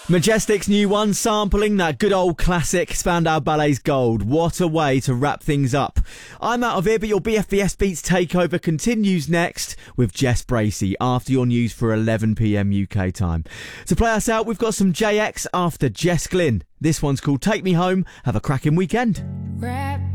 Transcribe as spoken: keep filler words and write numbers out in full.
Majestic's new one, sampling that good old classic Spandau Ballet's Gold. What a way to wrap things up. I'm out of here, but your B F B S Beats takeover continues next with Jess Bracey after your news for eleven p.m. U K time. To play us out, we've got some J X after Jess Glynn. This one's called Take Me Home. Have a cracking weekend. Right.